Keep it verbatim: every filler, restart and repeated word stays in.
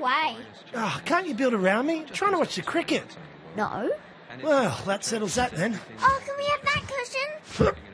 way. Oh, can't you build around me? I'm trying to watch the cricket. No. Well, that settles that then. Oh, can we have that cushion?